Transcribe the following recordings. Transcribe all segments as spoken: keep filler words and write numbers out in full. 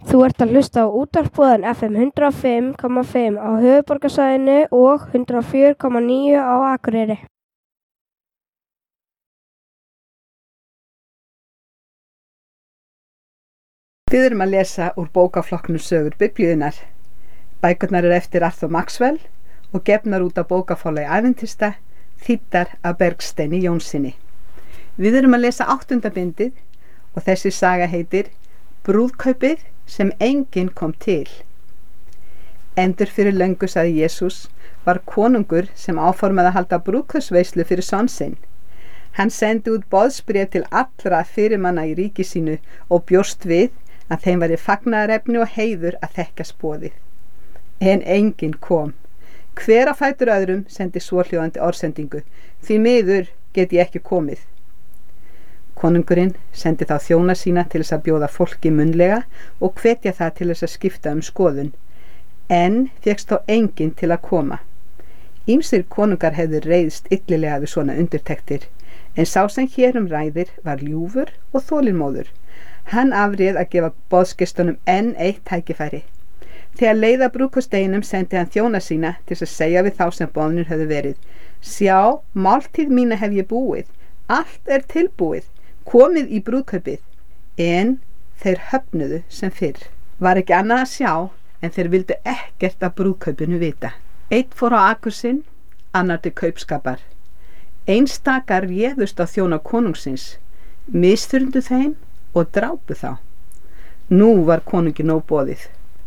Þú ert að hlusta á útvarpsboðan F M hundrað og fimm komma fimm á höfuðborgarsvæðinu og hundrað og fjögur komma níu á Akureyri. Við erum að lesa úr bókaflokknum Sögur Biblíunnar. Bækurnar eru eftir Arthur Maxwell og gefnar út á bókaforlagi Ævintista, þýddar af Bergsteini Jónssyni. Við erum að lesa áttunda bindið og þessi saga heitir Brúðkaupið sem enginn kom til. Endur fyrir löngu, sagði Jesús, var konungur sem áformaði að halda brúðkaupsveislu fyrir son sinn. Hann sendi út boðsbréf til allra fyrirmanna í ríki sínu og bjóst við að þeim væri fagnaðarefni og heiður að þekkjast boðið. En enginn kom. Hver á fætur öðrum sendi svohljóðandi orðsendingu: því miður get ég ekki komið. Konungurinn sendi þá þjóna sína til þess að bjóða fólki munnlega og hvetja það til þess að skipta um skoðun, en fékkst þó enginn til að koma. Ýmsir konungar hefðu reiðst illilega við svona undirtektir, en sá sem hér um ræðir var ljúfur og þolinmóður. Hann afréð að gefa boðsgestunum enn eitt tækifæri. Þegar leið að brúðkaupsdeginum sendi hann þjóna sína til þess að segja við þá sem boðnir höfðu verið: sjá, máltíð mína hef ég búið, allt er tilbúið, komið í brúðkaupið. En þeir höfnuðu sem fyrr. Var ekki annað að sjá en þeir vildu ekkert af brúðkaupinu vita. Einn fór á akur sinn, annar til kaupskapar. Einstakar réðust á þjóna konungsins, misþyrndu þeim og drápu þá. Nú var konungi nóg boðið.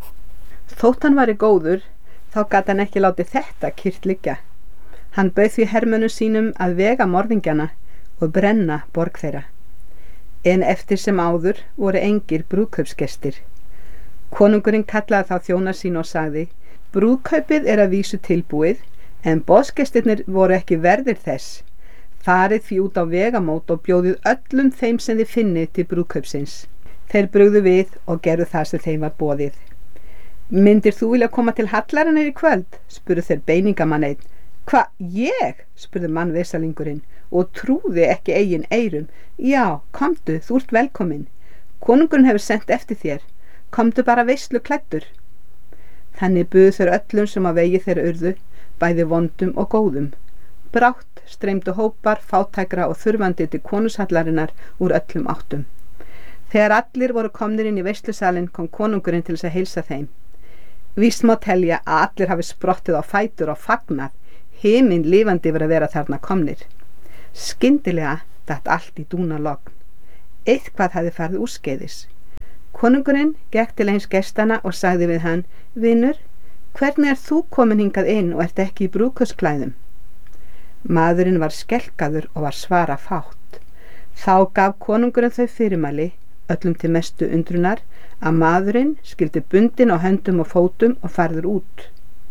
Þótt hann væri góður, þá gat hann ekki látið þetta kyrrt liggja. Hann bauð því hermönnum sínum að vega morðingjana og brenna borg þeirra. En eftir sem áður voru engir brúðkaupsgestir. Konungurinn kallaði þá þjóna sín og sagði: brúðkaupið er að vísu tilbúið, en boðsgestirnir voru ekki verðir þess. Farið því út á vegamót og bjóðið öllum þeim sem þið finnið til brúðkaupsins. Þeir brugðu við og gerðu það sem þeim var boðið. Myndir þú vilja koma til hallarinnar í kvöld? Spurðu þeir beiningamann einn. Hva, ég? Spurði mannvesalingurinn og trúði ekki eigin eyrum. Já, komdu, þú ert velkomin. Konungurinn hefur sendt eftir þér. Komdu bara veislu klæddur. Þannig buðu þeir öllum sem að vegi þeirra urðu, bæði vondum og góðum. Brátt streymdu hópar fátækra og þurfandi til konungshallarinnar úr öllum áttum. Þegar allir voru komnir inn í veislusalinn kom konungurinn til þess að heilsa þeim. Víst má telja að allir hafi sprottið á fætur og fagnað, himinn lifandi yfir að vera þarna komnir. Skyndilega datt allt í dúnalogn. Eitthvað hafði farið úrskeiðis. Konungurinn gekk til eins gestana og sagði við hann: vinur, hvernig er þú komin hingað inn og ert ekki í brúðkaupsklæðum? Maðurinn var skelkaður og var svara fátt. Þá gaf konungurinn þau fyrirmæli, öllum til mestu undrunar, að maðurinn skyldi bundinn á höndum og fótum og farður út.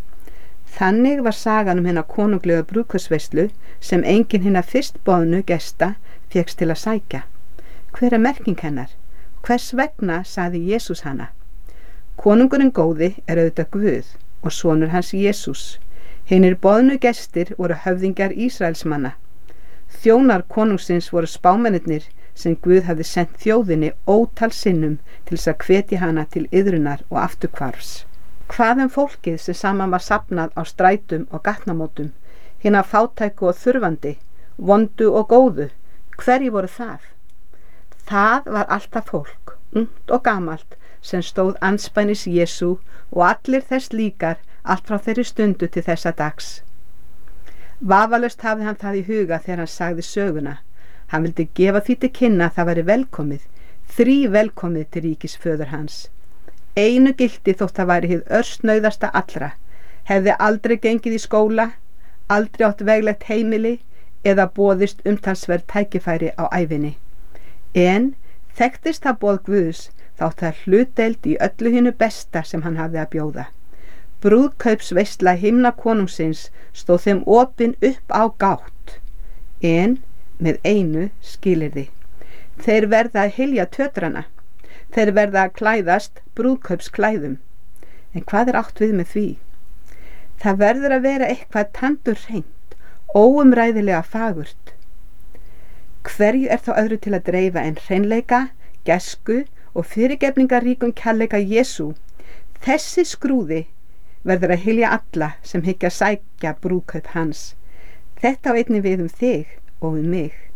Þannig var sagan um hennar konunglega brúðkaupsveislu sem enginn hinna fyrst boðnu gesta fékkst til að sækja. Hver er merking hennar? Hvers vegna sagði Jesús hana? Konungurinn góði er auðvitað Guð og sonur hans Jesús. Hinir boðnu gestir voru höfðingjar Ísraelsmanna. Þjónar konungsins voru spámennirnir sem Guð hafði sendt þjóðinni ótal sinnum til þess að hvetja hana til iðrunar og afturhvarfs. Hvað um fólkið sem saman var safnað á strætum og gatnamótum, hina fátæku og þurfandi, vondu og góðu, hverju voru það? Það var alltaf fólk, ungt og gamalt, sem stóð andspænis Jesú og allir þess líkar allt frá þeirri stundu til þessa dags. Vafalaust hafði hann það í huga þegar hann sagði söguna. Hann vildi gefa því til kynna að það væri velkomið, þrí velkomið til ríkis föður hans. Einu gildi þótt það væri hið örsnauðasta allra, hefði aldrei gengið í skóla, aldrei átt veglegt heimili eða boðist umtalsverð tækifæri á ævinni. En þekktist það boð Guðs þátt það hlutdeild í öllu hinu besta sem hann hafði að bjóða. Brúðkaupsveisla himna konungsins stóð þeim opin upp á gátt, en með einu skilyrði. Þeir verða að hylja tötrana. Þeir verða að klæðast brúðkaupsklæðum. En hvað er átt við með því? Það verður að vera eitthvað tandurhreint, óumræðilega fagurt. Hverju er þá öðru til að dreifa en hreinleika, gæsku og fyrirgefningaríkum kærleika Jesú, þessi skrúði verður að hylja alla sem hyggja sækja brúðkaup hans. Þetta á einnig við um þig og um mig.